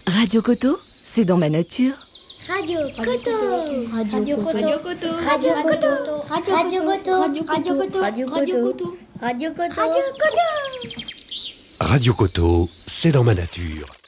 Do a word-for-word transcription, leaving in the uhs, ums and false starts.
Radio Coto, c'est dans ma nature. Radio Coto. Radio Coto. Radio Coto. Radio Coto. Radio Coto. Radio Coto. Radio Coto. Radio Coto. Radio Coto. Radio Coto, c'est dans ma nature.